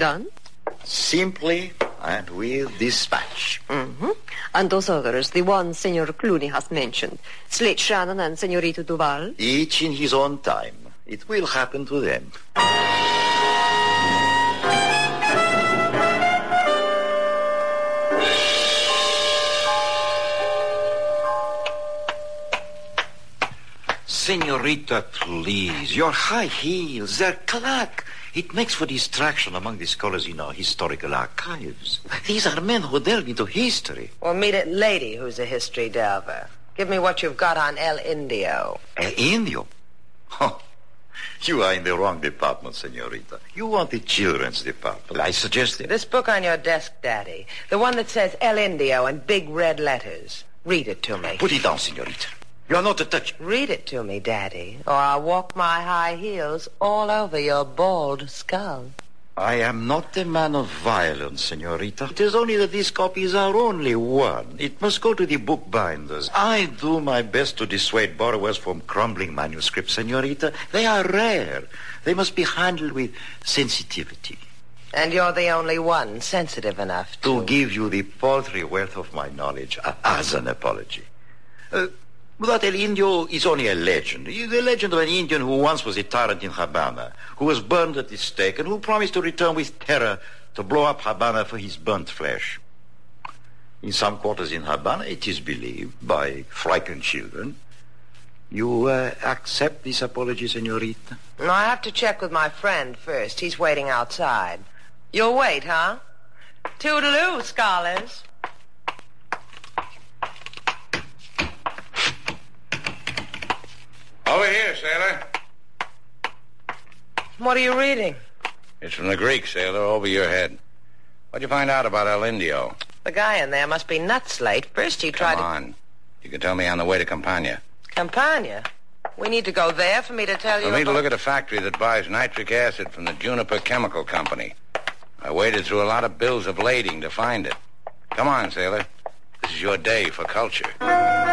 Done? Simply and with dispatch. Mm-hmm. And those others, the ones Senor Clooney has mentioned, Slate Shannon and Senorita Duval? Each in his own time. It will happen to them. Senorita, please. Your high heels, they're clack. It makes for distraction among the scholars in our historical archives. These are men who delve into history. Well, meet a lady who's a history delver. Give me what you've got on El Indio. El Indio? Oh, you are in the wrong department, Senorita. You want the children's department. I suggest it. This book on your desk, Daddy. The one that says El Indio in big red letters. Read it to me. Put it down, Senorita. You are not to touch it. Read it to me, Daddy, or I'll walk my high heels all over your bald skull. I am not a man of violence, Senorita. It is only that these copies are only one. It must go to the bookbinders. I do my best to dissuade borrowers from crumbling manuscripts, Senorita. They are rare. They must be handled with sensitivity. And you're the only one sensitive enough to give you the paltry wealth of my knowledge as an apology. That El Indio is only a legend. The legend of an Indian who once was a tyrant in Havana, who was burned at the stake, and who promised to return with terror to blow up Havana for his burnt flesh. In some quarters in Havana, it is believed by frightened children. You accept this apology, Senorita? No, I have to check with my friend first. He's waiting outside. You'll wait, huh? Toodaloo, scholars. Over here, sailor. What are you reading? It's from the Greek, sailor, over your head. What'd you find out about El Indio? The guy in there must be nuts late. First he tried Come on. You can tell me on the way to Campania. Campania? We need to go there for me to tell you For me to look at a factory that buys nitric acid from the Juniper Chemical Company. I waded through a lot of bills of lading to find it. Come on, sailor. This is your day for culture.